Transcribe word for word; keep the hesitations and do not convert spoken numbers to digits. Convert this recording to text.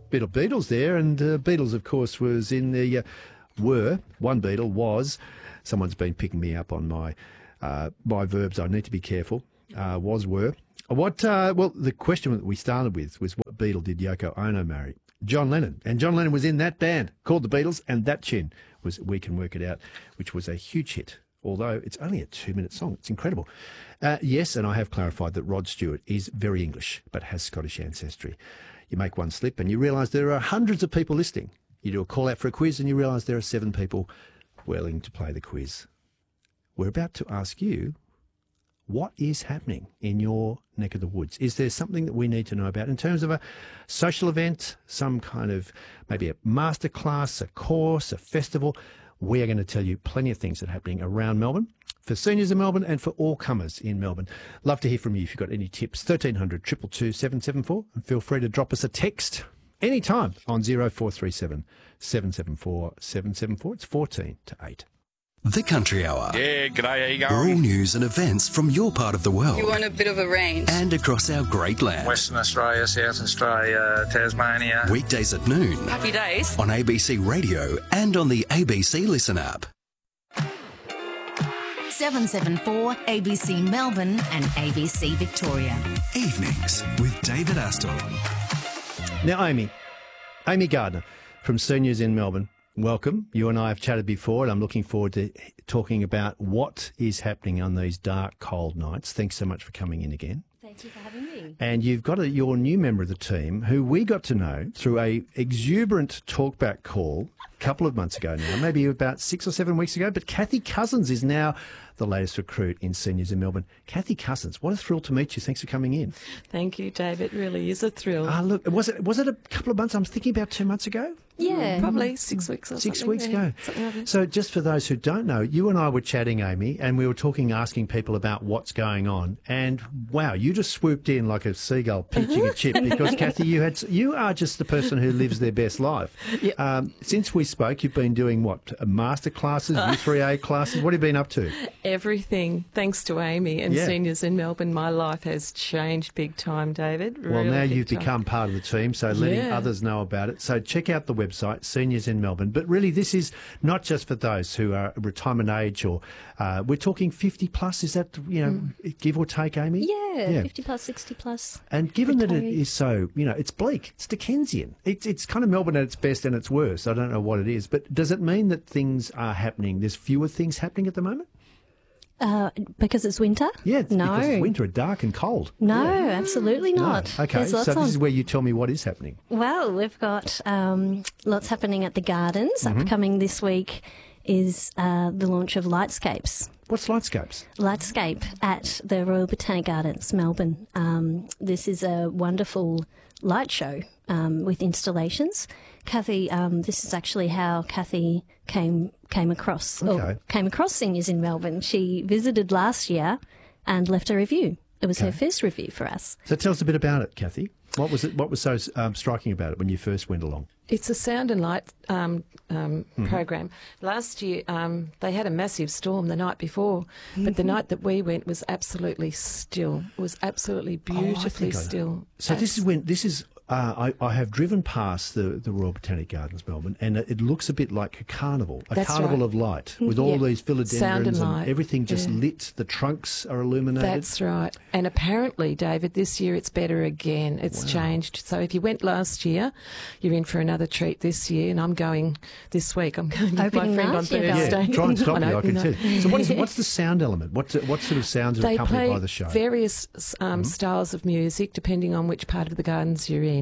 bit of Beatles there, and uh, Beatles, of course, was in the uh, were one Beatle was. Someone's been picking me up on my uh, my verbs. I need to be careful. Uh, was were what? Uh, well, the question that we started with was what Beatle did Yoko Ono marry? John Lennon, and John Lennon was in that band called the Beatles, and that tune was "We Can Work It Out," which was a huge hit. Although it's only a two-minute song. It's incredible. Uh, yes, and I have clarified that Rod Stewart is very English, but has Scottish ancestry. You make one slip and you realise there are hundreds of people listening. You do a call out for a quiz and you realise there are seven people willing to play the quiz. We're about to ask you, what is happening in your neck of the woods? Is there something that we need to know about in terms of a social event, some kind of maybe a masterclass, a course, a festival? We are going to tell you plenty of things that are happening around Melbourne, for seniors in Melbourne and for all comers in Melbourne. Love to hear from you if you've got any tips. thirteen hundred, two two two, seven seven four. And feel free to drop us a text anytime on zero four three seven, seven seven four, seven seven four. It's fourteen to eight. The Country Hour. Yeah, g'day, how you All going? news and events from your part of the world. You want a bit of a range. And across our great land. Western Australia, South Australia, Tasmania. Weekdays at noon. Happy days. On A B C Radio and on the A B C Listen app. seven seven four A B C Melbourne and A B C Victoria. Evenings with David Astle. Now, Amy, Amy Gardner from Seniors in Melbourne. Welcome. You and I have chatted before, and I'm looking forward to talking about what is happening on these dark, cold nights. Thanks so much for coming in again. Thank you for having me. And you've got a, your new member of the team, who we got to know through a exuberant talkback call a couple of months ago now, maybe about six or seven weeks ago. But Kathy Cousins is now the latest recruit in Seniors in Melbourne. Kathy Cousins, what a thrill to meet you. Thanks for coming in. Thank you, David. It really is a thrill. Ah, look, was it was it a couple of months? I'm thinking about two months ago. Yeah. Probably six weeks or Six something. weeks yeah, ago. something like that. So just for those who don't know, you and I were chatting, Amy, and we were talking, asking people about what's going on. And wow, you just swooped in like a seagull pinching a chip because, Kathy, you had you are just the person who lives their best life. Yep. Um, since we spoke, you've been doing what? Master classes, U three A classes? What have you been up to? Everything. Thanks to Amy and Yeah. Seniors in Melbourne, my life has changed big time, David. Well, Really now big you've time. become part of the team, so letting Yeah. others know about it. So check out the website, Seniors in Melbourne. But really, this is not just for those who are retirement age or uh, we're talking fifty plus. Is that, you know, give or take, Amy? Yeah, Yeah. fifty plus, sixty plus. And given that it Retirees. is so, you know, it's bleak, it's Dickensian. It's it's kind of Melbourne at its best and its worst. I don't know what it is. But does it mean that things are happening? There's fewer things happening at the moment? Uh, because it's winter? Yeah, it's No. because it's winter, dark and cold. No, Yeah. absolutely No. not. Okay, There's so lots this on. is where you tell me what is happening. Well, we've got um, lots happening at the Gardens. Mm-hmm. Upcoming this week is uh, the launch of Lightscapes. What's Lightscapes? Lightscape at the Royal Botanic Gardens, Melbourne. Um, this is a wonderful light show um, with installations. Kathy, um, this is actually how Kathy came came across Okay. or came across Seniors in Melbourne. She visited last year and left a review. It was her Okay. first review for us. So tell us a bit about it, Kathy. What was it? What was so um, striking about it when you first went along? It's a sound and light um, um, Mm-hmm. program. Last year, um, they had a massive storm the night before, but the night that we went was absolutely still. It was absolutely Oh, I beautifully think I know. still. So this is when this is. Uh, I, I have driven past the, the Royal Botanic Gardens, Melbourne, and it, it looks a bit like a carnival, a That's carnival right. of light, with all Yeah. these philodendrons Sound and and, light. everything just Yeah. lit. The trunks are illuminated. That's right. And apparently, David, this year it's better again. It's changed. So if you went last year, you're in for another treat this year. And I'm going this week. I'm going with my Opening friend on night, you're going. Thursday. Yeah, try and stop On me, I can opening tell. night. So what is, what's the sound element? What, what sort of sounds are They accompanied play by the show? various um, styles of music depending on which part of the gardens you're in.